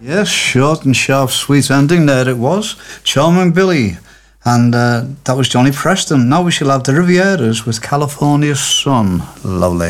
Yes, short and sharp, sweet ending. There it was. Charming Billy. And that was Johnny Preston. Now we shall have the Rivieras with California Sun. Lovely.